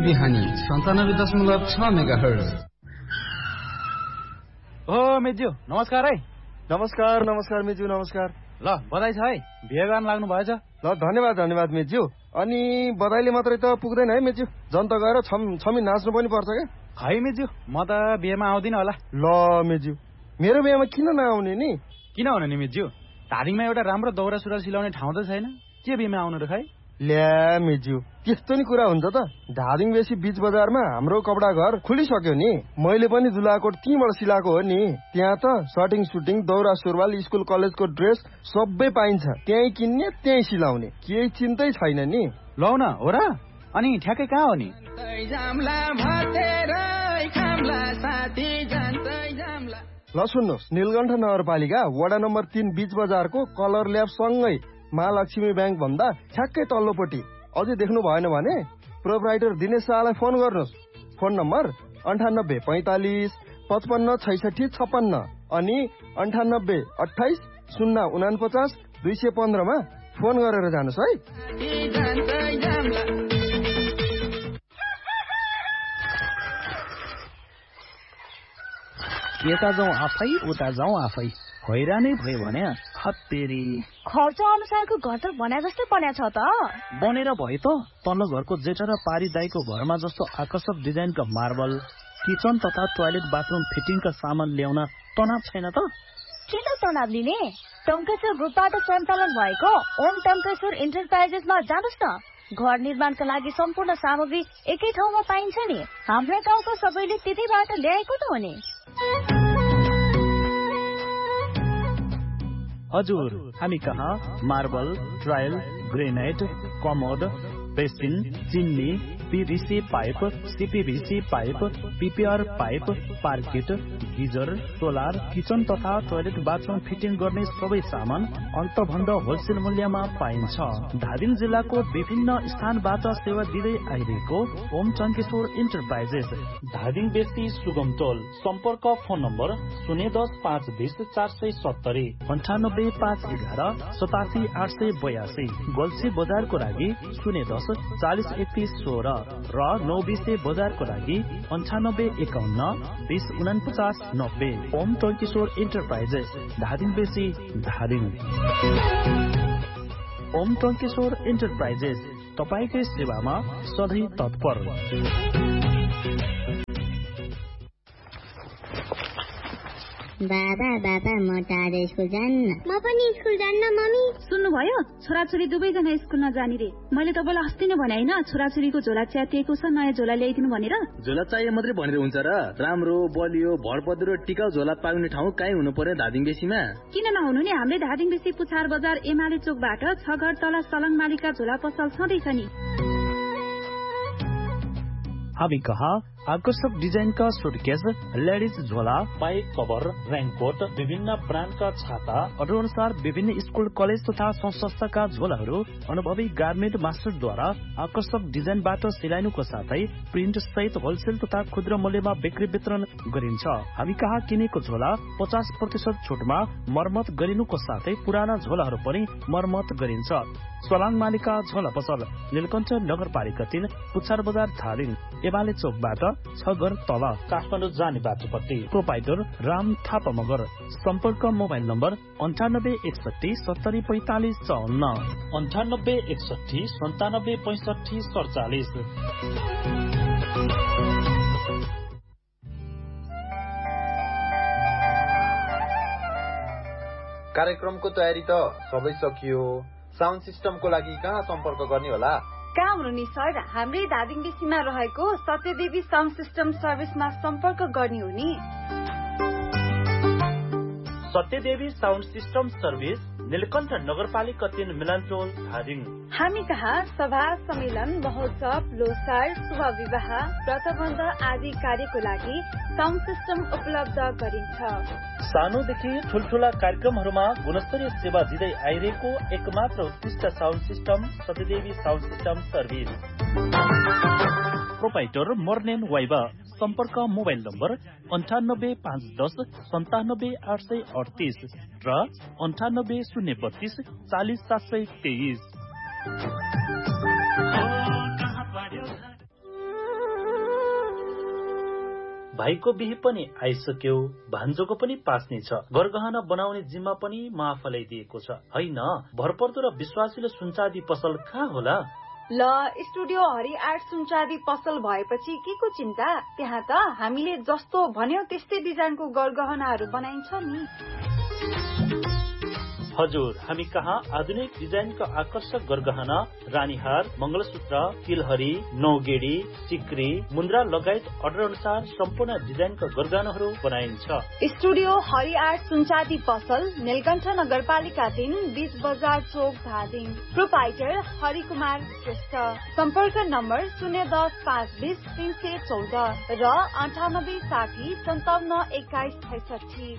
बिहानी 97.6 मेगाहर्ज। ओ मेज्यू नमस्कार है। नमस्कार मेज्यू नमस्कार। ल बधाई छ है, बिहे गर्न लाग्नु भएछ। ल धन्यवाद मेज्यू। अनि बधाईले मात्रै त पुग्दैन है मेज्यू, जनता गएर छमी नाच्नु पनि पर्छ क्या। खै मेज्यू, म त बिहेमा आउँदिन होला। ल मेज्यू, मेरो बिहेमा किन नआउने नि? किन हुनु नि मेज्यू, धादिङमा एउटा राम्रो दौरा सुरुवाल सिलाउने ठाउँ त छैन, के बिहेमा आउनु र खै? ल्या मेज्यू, त्यस्तो नि कुरा हुन्छ त। धादिङ बेसी बीच बजारमा हाम्रो कपडा घर खुलिसक्यो नि। मैले पनि जुलाकोट त्यहीँबाट सिलाएको हो नि। त्यहाँ त सर्टिङ सुटिङ दौरा सुरुवाल स्कुल कलेजको ड्रेस सबै पाइन्छ। त्यहीँ किन्ने त्यहीँ सिलाउने, केही चिन्तै छैन नि। लौ न हो र। अनि ठ्याक्कै कहाँ हो नि? ल सुन्नुहोस्, नीलकण्ठ नगरपालिका वडा नम्बर 3 बीच बजारको कलर ल्याब सँगै महालक्ष्मी ब्याङ्क भन्दा ठ्याक्कै तल्लोपट्टि। अझै देख्नु भएन भने प्रोपराइटर दिनेश शाहलाई फोन गर्नुहोस्। फोन नम्बर 98 45 55 66 56 अनि 98 28 049 215 मा फोन गरेर जानुहोस् है। यता जाउँ आफै उता जाउँ आफै, हैरानै भयो भने हत्तेरी। खर्च अनुसारको घर त बना जस्तै बन्या छ त। बनेर भयो त। तल्लो घरको जेठा र पारी दाईको घरमा जस्तो आकर्षक डिजाइनका मार्बल, किचन तथा टोयलेट बाथरुम फिटिङका सामान ल्याउन तनाव छैन त? किन तनाव लिने? टङ्केश्वर ग्रुपबाट सञ्चालन भएको ओम टङ्केश्वर इन्टरप्राइजेसमा जानुहोस् न। घर निर्माणका लागि सम्पूर्ण सामग्री एकै ठाउँमा पाइन्छ नि। हाम्रा गाउँको सबैले त्यतैबाट ल्याएको त हो नि। हजुर, हामी कहाँ marble, tile, granite, commode, basin, चिन्नी, PVC pipe, CPVC pipe, PPR pipe, parked, geyser, solar, kitchen तथा टोयलेट बाथरुम फिटिङ गर्ने सबै सामान अन्तभन्दा होलसेल मूल्यमा पाइन्छ। धादिङ जिल्लाको विभिन्न स्थानबाट सेवा दिँदै आइरहेको ओम टङ्केश्वर इन्टरप्राइजेस, धादिङ बेसी सुगमतोल। सम्पर्क फोन नम्बर 010 520 470 98 511 87 882। गोल्सी बजारको लागि 010 40 31 16 र 920 बजारको लागि 98 51 20 49 90। ओम टङ्केश्वर इन्टरप्राइजेस, धादिङ बेसी, धादिङ। ओम टङ्केश्वर इन्टरप्राइजेस तपाईकै सेवामा सधैँ तत्पर। बाबा म त आज स्कुल जान्न। म पनि स्कुल जान्न मम्मी। सुन्नुभयो, छोराछोरी दुवैजना स्कुल नजाने रे। मैले तपाईँलाई अस्ति नै भने होइन, छोराछोरीको झोला च्यातिएको छ, नयाँ झोला ल्याइदिनु भनेर। झोला चाहिए मात्रै भनेर हुन्छ र? राम्रो बलियो भरपद्रो टिकाउ झोला पाउने ठाउँ कहीँ हुनु पर्यो धादिङ बेसीमा। किन नहुनु नि, हामीले धादिङ बेसी पुछार बजार एमाले चोकबाट 6 घर तल सलङ मालिका झोला पसल छँदैछ नि। हामी कहाँ आकर्षक डिजाइनका सुटकेस, लेडिज झोला, पाइप कभर, रेनकोट, विभिन्न ब्रान्डका छाता, अनुसार विभिन्न स्कुल कलेज तथा संस्थाका झोलाहरू अनुभवी गार्मेन्ट मास्टरद्वारा आकर्षक डिजाइनबाट सिलाइनुको साथै प्रिन्ट सहित होलसेल तथा खुद्रा मूल्यमा बिक्री वितरण गरिन्छ। हामी कहाँ किनेको झोला 50% छुटमा मर्मत गरिनुको साथै पुराना झोलाहरू पनि मर्मत गरिन्छ। सलाङ मालिका झोला पसल, नीलकण्ठ नगरपालिका 3 पुछार बजार धादिङ एमाले चोकबाट 6 घर तल काठमाडौँ जाने बाटोपट्टि। प्रोपाइटर राम थापा मगर। सम्पर्क मोबाइल नम्बर 98 61 70 45 54 98 61 97 65 47। कार्यक्रमको तयारी त सबै सकियो। साउन्ड सिस्टमको लागि कहाँ सम्पर्क गर्ने होला? कहाँ हुनु नि सर, हाम्रै धादिङ बेसीमा रहेको सत्यदेवी साउन्ड सिस्टम सर्भिसमा सम्पर्क गर्ने हो नि। Satyadevi sound system service, Neelkanth नगरपालिका 3 मिलनचोल धादिङ। हामी कहाँ सभा, सम्मेलन, महोत्सव, लोसार, शुभ विवाह, व्रतबन्ध आदि कार्यको लागि साउन्ड सिस्टम उपलब्ध गरिन्छ। सानोदेखि ठुल्ठुला कार्यक्रमहरूमा गुणस्तरीय सेवा दिँदै आइरहेको एकमात्र उत्कृष्ट sound system Satyadevi sound system service. Proprietor मोर्नेन viva. सम्पर्क मोबाइल नम्बर 98 510 97 838 र 98 032 40 723। भाइको बिहे पनि आइसक्यो, भान्जोको पनि पास्ने छ, गरगहना बनाउने जिम्मा पनि म आफैलाई दिएको छ। हैन, भरपर्दो र विश्वासिलो सुनचाँदी पसल कहाँ होला? ल, स्टुडियो हरि आर्ट सुनचाँदी पसल भएपछि के को चिन्ता? त्यहाँ त हामीले जस्तो भन्यौ त्यस्तै डिजाइनको गरगहनाहरू बनाइन्छ नि। हजुर, हामी कहाँ आधुनिक डिजाइनका आकर्षक गरगहना, रानीहार, मंगलसूत्र, तिलहरी, नौगेडी, सिक्री, मुन्द्रा लगायत अर्डर अनुसार सम्पूर्ण डिजाइनका गरगहनाहरू बनाइन्छ। स्टुडियो हरि आर्ट सुनचाँदी पसल, नीलकण्ठ नगरपालिका 3, 20 बजार चोक, धादिङ। प्रोपाइटर हरिकुमार श्रेष्ठ। सम्पर्क नम्बर 010 520 314 र 98 60 57 21 66।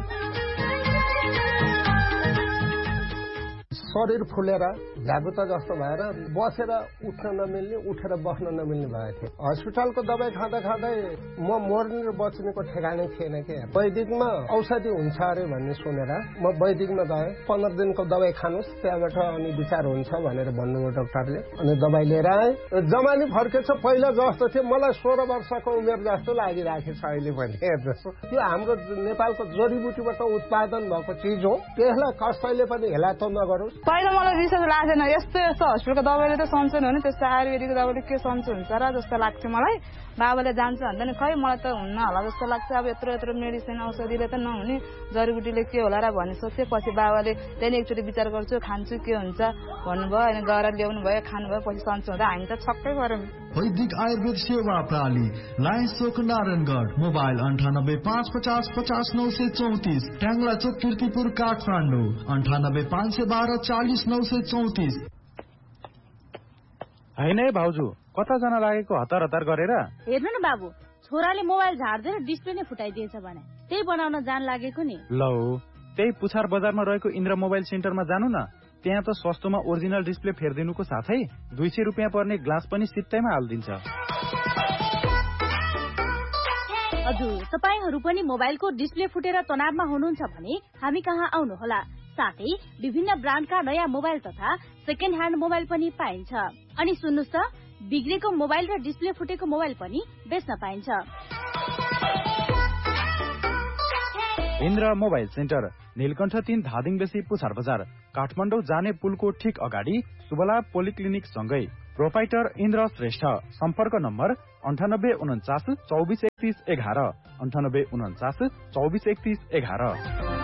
शरीर फुलेर झागुता जस्तो भएर बसेर उठ्न नमिल्ने, उठेर बस्न नमिल्ने भएको थियो। हस्पिटलको दबाई खाँदा खाँदै म मर्ने र बच्नेको ठेगानै थिएन के। वैदिकमा औषधि हुन्छ अरे भन्ने सुनेर म वैदिकमा गएँ। 15 दिनको दबाई खानुहोस्, त्यहाँबाट अनि विचार हुन्छ भनेर भन्नुभयो डाक्टरले। अनि दबाई लिएर आएँ। जमानी फर्केछ, पहिला जस्तो थियो मलाई 16 वर्षको उमेर जस्तो लागिराखेछ अहिले पनि। त्यो हाम्रो नेपालको जडीबुटीबाट उत्पादन भएको चिज हो, त्यसलाई कसैले पनि हेला त नगरोस्। पहिला मलाई विश्वास लागेन, यस्तो हस्पिटलको दबाईले त सन्चो हुने, त्यस्तो आयुर्वेदिकको दबाईले के सन्चो हुन्छ र जस्तो लाग्थ्यो मलाई। बाबाले जान्छ भन्दा नि खै मलाई त हुन्न होला जस्तो लाग्छ। अब यत्रो मेडिसिन औषधिले त नहुने, जडीबुटीले के होला र भन्ने सोचे। पछि बाबाले त्यहाँदेखि एकचोटि विचार गर्छु, खान्छु के हुन्छ भन्नुभयो। अनि गएर ल्याउनु भयो, खानुभयो, पछि सन्चो हुँदा हामी त छक्कै गऱ्यौँ। वैदिक आयुर्वेद सेवा प्रणाली, लायन्स चोक नारायणगढ, मोबाइल 98 550 50 934, ट्याङ्ला चोक कीर्तिपुर काठमाडौँ 98 512 40 934। होइन है भाउजू, कता जान लागेको हतार हतार गरेर? हेर्नु न बाबु, छोराले मोबाइल झार्दैन डिस्प्ले नै फुटाइदिएछ भने त्यही बनाउन जान लागेको नि। लौ, त्यही पुछार बजारमा रहेको इन्द्र मोबाइल सेन्टरमा जानु न। त्यहाँ त सस्तोमा ओरिजिनल डिस्प्ले फेरिदिनुको साथै 200 रुपियाँ पर्ने ग्लास पनि सित्तैमा हालिदिन्छ। हजुर, तपाईहरू पनि मोबाइलको डिस्प्ले फुटेर तनावमा हुनुहुन्छ भने हामी कहाँ आउनुहोला। साथै विभिन्न ब्रान्डका नयाँ मोबाइल तथा सेकेन्ड ह्यान्ड मोबाइल पनि पाइन्छ। अनि सुन्नुहोस् त, बिग्रेको मोबाइल र डिस्प्ले फुटेको मोबाइल पनि बेच्न पाइन्छ। इन्द्र मोबाइल सेन्टर, नीलकण्ठ 3, धादिङ बेसी, पुछार बजार, काठमाडौँ जाने पुलको ठीक अगाडि सुबला पोलिक्लिनिक सँगै। प्रोपाइटर इन्द्र श्रेष्ठ। सम्पर्क नम्बर 98 49 24 31 11, 98 49 24 31 11।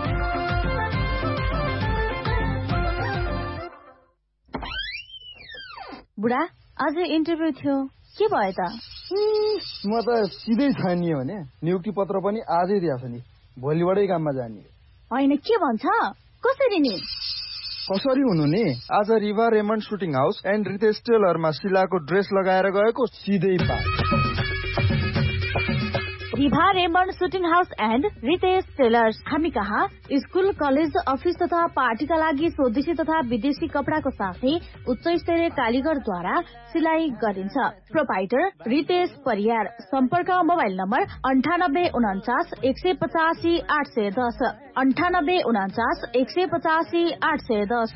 बुढा, आज इन्टरभ्यू थियो, के भयो त? म त सिधै छानियो भने नियुक्ति पत्र पनि आजै दिएछ नि, भोलिबाटै काममा जाने। होइन, के भन्छ? कसरी नि? कसरी हुनु नि, आज Riva Raymond shooting house and Ritesh टेलरमा शिलाको dress लगाएर गएको, सिधै पा। Riva Raymond shooting house and Ritesh tailors. हामी कहाँ स्कुल, कलेज, अफिस तथा पार्टीका लागि स्वदेशी तथा विदेशी कपडाको साथै उच्च स्तरीय कालीगरद्वारा सिलाइ गरिन्छ। प्रोपाइटर रितेश परियार। सम्पर्क मोबाइल नम्बर 98 49 185 810, 98 49 185 810।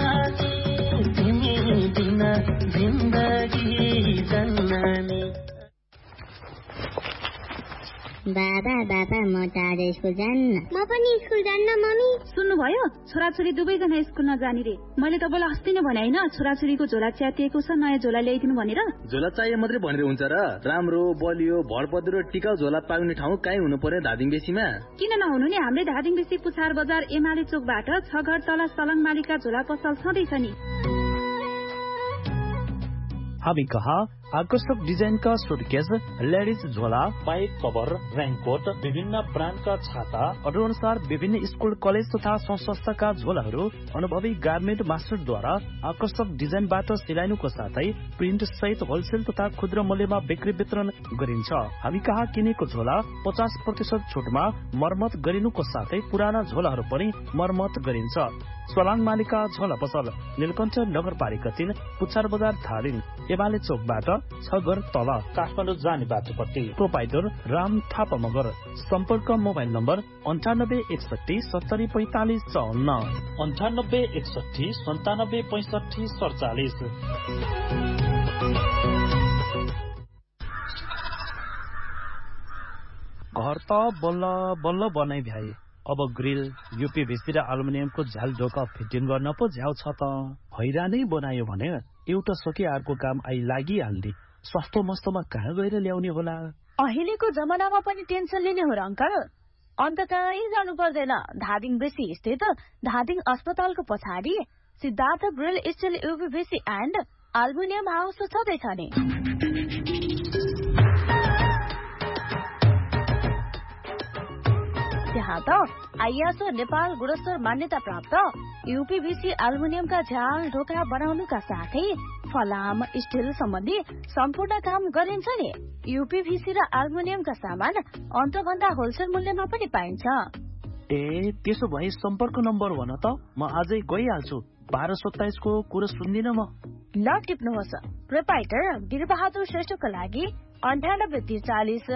बाबा बाबा म त आज स्कुल जान्न। म पनि स्कुल जान्न मम्मी। सुन्नुभयो, छोराछोरी दुवैजना स्कुल नजाने रे। मैले तपाईँलाई अस्ति नै भने होइन, छोराछोरीको झोला च्यातिएको छ, नयाँ झोला ल्याइदिनु भनेर। झोला चाहिए मात्रै भनेर हुन्छ र? राम्रो बलियो भरपर्दो र टिकाउ झोला पाउने ठाउँ कहीँ हुनु पर्यो धादिङ बेसीमा। किन नहुनु नि, हाम्रै धादिङ बेसी पुछार बजार एमाले चोकबाट 6 घर तल सलङ मालिका झोला पसल छँदैछ नि। हामी कहाँ आकर्षक डिजाइनका सुटकेस, लेडिज झोला, पाइप कभर, रेनकोट, विभिन्न ब्रान्डका छाता, अर्डर अनुसार विभिन्न स्कुल, कलेज तथा संस्थाका झोलाहरू अनुभवी गार्मेन्ट मास्टरद्वारा आकर्षक डिजाइनबाट सिलाइनुको साथै प्रिन्ट सहित होलसेल तथा खुद्रा मूल्यमा बिक्री वितरण गरिन्छ। हामी कहाँ किनेको झोला 50% छुटमा मर्मत गरिनुको साथै पुराना झोलाहरू पनि मर्मत गरिन्छ। सलाङ मालिका झोला पसल, नीलकण्ठ नगरपालिका 3, पुछार बजार, धादिङ, एमाले चोकबाट 6 घर तल, काठमाडौँ जाने बाटोपट्टि। प्रोपाइटर राम थापा मगर। सम्पर्क मोबाइल नम्बर 98 61 70 45 54, 98 61 97 65 47। घर त बल्ल बल्ल बनाइ भ्याए। अब ग्रिल यूपीभीसी र एल्युमिनियमको झ्याल ढोका फिटिङ गर्न पो झ्याउ छ त। हैरानै बनायो भने एउटा सके अर्को काम आई लागिहाल्ने। सस्तो मस्तोमा कहाँ गएर ल्याउने होला? अहिलेको जमानामा पनि टेन्सन लिने हो र अंकल? अन्त कहीँ जानु पर्दैन। धादिङ बेसी स्थित धादिङ अस्पतालको पछाडि Siddhartha grill still यूपीभीसी and aluminium house छँदैछ नि। त्यहाँ त आइएसओ नेपाल गुणस्तर मान्यता प्राप्त यूपीभीसी एल्युमिनियमका झ्याल ढोका बनाउनुका साथै फलाम स्टिल सम्बन्धी सम्पूर्ण काम गरिन्छ नि। यूपीभीसी र एल्युमिनियमका सामान अन्तभन्दा होलसेल मूल्यमा पनि पाइन्छ। ए त्यसो भए सम्पर्क नम्बर भन त, म आजै गइहाल्छु। 1227 को कुरा सुन्दिन म। ल टिप्नुहोस्। प्रोपाइटर वीरबहादुर श्रेष्ठको लागि 9843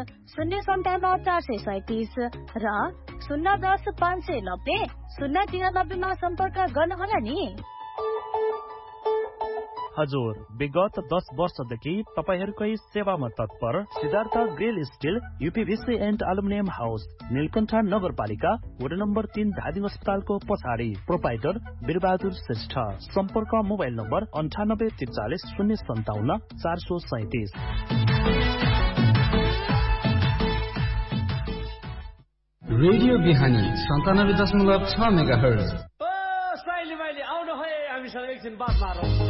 057 437 र 010 590 093 मा सम्पर्क गर्नुहोला नि। हजुर, विगत 10 वर्षदेखि तपाईहरुकै सेवामा तत्पर Siddhartha grill still यूपीभीसी and aluminium house, Neelkanth नगरपालिका वडा नम्बर 3 धादिङ अस्पतालको पछाडि। प्रोपाइटर वीरबहादुर श्रेष्ठ। सम्पर्क मोबाइल नम्बर 9843 057 437। रेडियो बिहानी 97.6 मेगाहर्ज। साइली माइली आउनु है, हामीसँग एकछिन बात मारौँ।